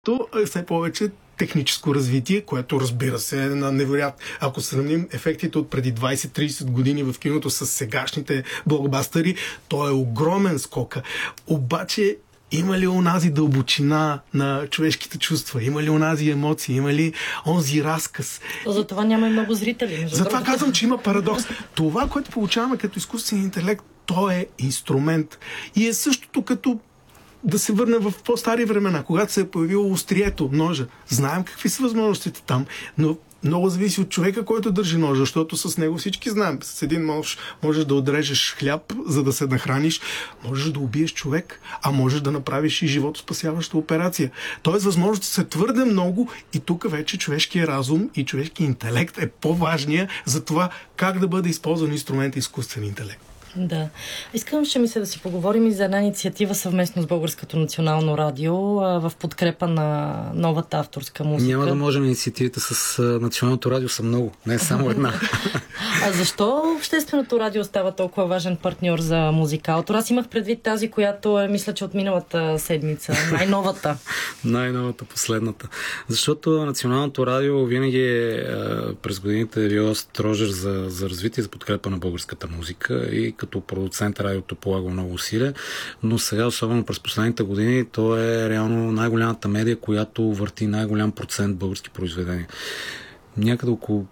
То е все повече техническо развитие, което разбира се е на невероятно. Ако сравним ефектите от преди 20-30 години в киното с сегашните блокбастери, то е огромен скок. Обаче има ли онази дълбочина на човешките чувства? Има ли онази емоции? Има ли онзи разказ? Затова няма и много зрители. Затова казвам, че има парадокс. Това, което получаваме като изкуствен интелект, то е инструмент. И е същото като да се върне в по-стари времена, когато се е появило острието, ножа. Знаем какви са възможностите там, но много зависи от човека, който държи ножа, защото с него всички знаем. С един нож можеш да отрежеш хляб, за да се нахраниш, можеш да убиеш човек, а можеш да направиш и животоспасяваща операция. Тоест, възможностите са твърде много и тук вече човешкият разум и човешкият интелект е по-важния за това как да бъде използван инструмент изкуствен интелект. Да. Искам ще ми се да си поговорим и за една инициатива съвместно с Българското национално радио в подкрепа на новата авторска музика. Няма да можем. Инициативите с Националното радио са много, не е само една. А защо Общественото радио става толкова важен партньор за музикалто? Аз имах предвид тази, която е, мисля, че от миналата седмица. Най-новата. Най-новата, последната. Защото Националното радио винаги през годините е било строжер за развитие, за подкрепа на българската музика и като продуцент радиото полага много усилия, но сега, особено през последните години, то е реално най-голямата медия, която върти най-голям процент български произведения. Някъде около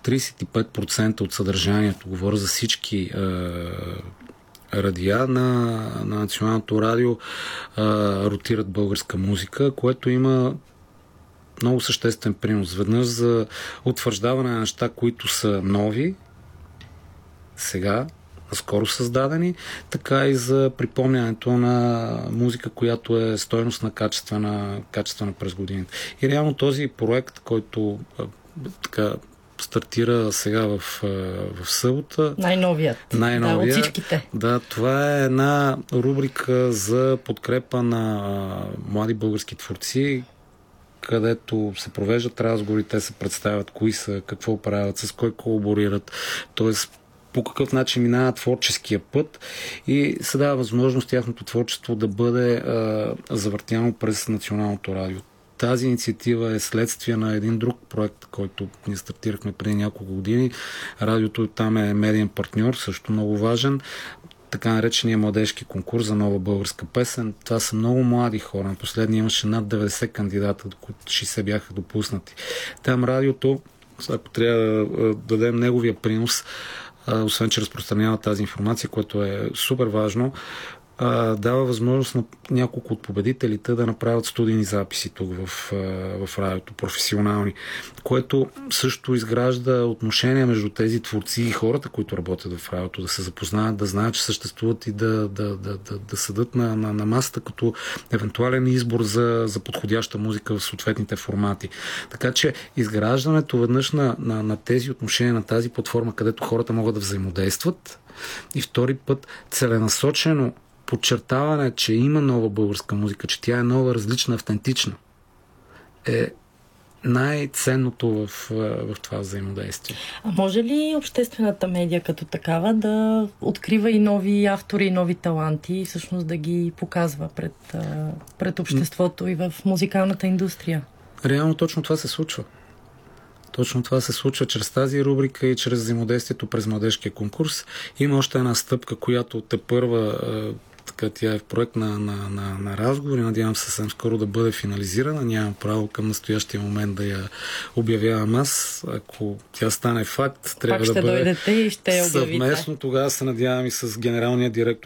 35% от съдържанието, говоря за всички радиа на Националното радио, ротират българска музика, което има много съществен принос. Веднъж за утвърждаване на неща, които са нови, сега, скоро създадени, така и за припомнянето на музика, която е стойностна, качествена през годините. И реално този проект, който така стартира сега в събота. Най-новият. Да, от всичките. Да, това е една рубрика за подкрепа на млади български творци, където се провеждат разговори, те се представят кои са, какво правят, с кой колаборират, т.е. по какъв начин минава творческия път и се дава възможност тяхното творчество да бъде завъртяно през Националното радио. Тази инициатива е следствие на един друг проект, който ние стартирахме преди няколко години. Радиото там е медиен партньор, също много важен. Така наречения младежки конкурс за нова българска песен. Това са много млади хора. На последния имаше над 90 кандидата, до които 60 бяха допуснати. Там радиото, ако трябва да дадем неговия принос, освен че разпространява тази информация, което е супер важно, дава възможност на няколко от победителите да направят студийни записи тук в радиото, професионални, което също изгражда отношения между тези творци и хората, които работят в радиото, да се запознаят, да знаят, че съществуват и да съдат на масата като евентуален избор за подходяща музика в съответните формати. Така че изграждането веднъж на тези отношения, на тази платформа, където хората могат да взаимодействат, и втори път целенасочено подчертаване, че има нова българска музика, че тя е нова, различна, автентична, е най-ценното в това взаимодействие. А може ли обществената медия като такава да открива и нови автори, и нови таланти и всъщност да ги показва пред обществото и в музикалната индустрия? Реално точно това се случва. Точно това се случва чрез тази рубрика и чрез взаимодействието през младежкия конкурс. Има още една стъпка, която тепърва, така тя е в проект на разговори. Надявам се съвсем скоро да бъде финализирана. Нямам право към настоящия момент да я обявявам аз. Ако тя стане факт, трябва да бъде дойдете и ще я обявите. Съвместно. Тогава се надявам и с генералния директор